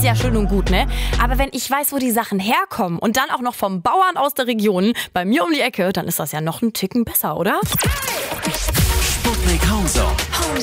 ja schön und gut, ne? Aber wenn ich weiß, wo die Sachen herkommen und dann auch noch vom Bauern aus der Region bei mir um die Ecke, dann ist das ja noch einen Ticken besser, oder? Sputnik Homezone.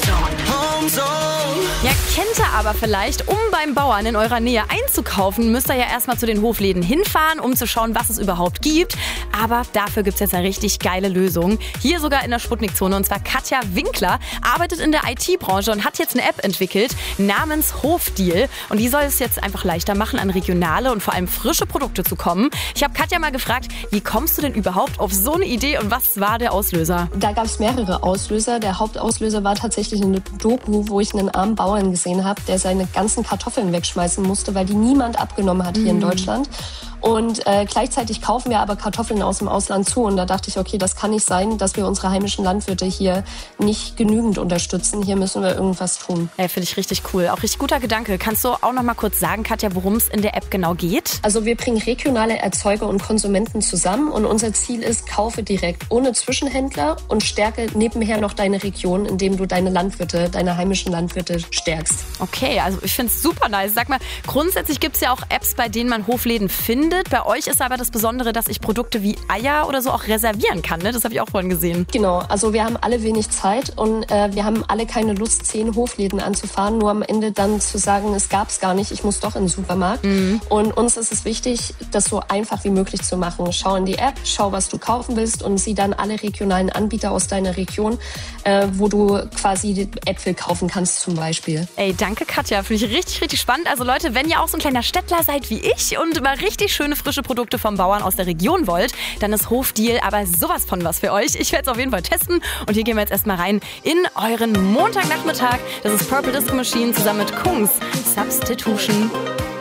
Ja, kennt ihr aber vielleicht, um beim Bauern in eurer Nähe einzukaufen, müsst ihr ja erstmal zu den Hofläden hinfahren, um zu schauen, was es überhaupt gibt. Aber dafür gibt's jetzt eine richtig geile Lösung. Hier sogar in der Sputnik-Zone. Und zwar Katja Winkler arbeitet in der IT-Branche und hat jetzt eine App entwickelt namens Hofdeal. Und die soll es jetzt einfach leichter machen, an regionale und vor allem frische Produkte zu kommen. Ich habe Katja mal gefragt, wie kommst du denn überhaupt auf so eine Idee und was war der Auslöser? Da gab es mehrere Auslöser. Der Hauptauslöser war tatsächlich eine Doku, wo ich einen armen Bauern gesehen habe, der seine ganzen Kartoffeln wegschmeißen musste, weil die niemand abgenommen hat hier in Deutschland. Und gleichzeitig kaufen wir aber Kartoffeln aus dem Ausland zu. Und da dachte ich, okay, das kann nicht sein, dass wir unsere heimischen Landwirte hier nicht genügend unterstützen. Hier müssen wir irgendwas tun. Ja, finde ich richtig cool. Auch richtig guter Gedanke. Kannst du auch noch mal kurz sagen, Katja, worum es in der App genau geht? Also wir bringen regionale Erzeuger und Konsumenten zusammen. Und unser Ziel ist, kaufe direkt, ohne Zwischenhändler und stärke nebenher noch deine Region, indem du deine Landwirte, deine heimischen Landwirte stärkst. Okay, also ich finde es super nice. Sag mal, grundsätzlich gibt es ja auch Apps, bei denen man Hofläden findet. Bei euch ist aber das Besondere, dass ich Produkte wie Eier oder so auch reservieren kann, ne? Das habe ich auch vorhin gesehen. Genau, also wir haben alle wenig Zeit und wir haben alle keine Lust, 10 Hofläden anzufahren, nur am Ende dann zu sagen, es gab es gar nicht, ich muss doch in den Supermarkt. Und uns ist es wichtig, das so einfach wie möglich zu machen. Schau in die App, schau, was du kaufen willst und sieh dann alle regionalen Anbieter aus deiner Region, wo du quasi Äpfel kaufen kannst zum Beispiel. Ey, danke Katja, finde ich richtig, richtig spannend. Also Leute, wenn ihr auch so ein kleiner Städtler seid wie ich und mal richtig schöne frische Produkte vom Bauern aus der Region wollt, dann ist Hofdeal aber sowas von was für euch. Ich werde es auf jeden Fall testen und hier gehen wir jetzt erstmal rein in euren Montagnachmittag. Das ist Purple Disco Machine zusammen mit Kungs Substitution.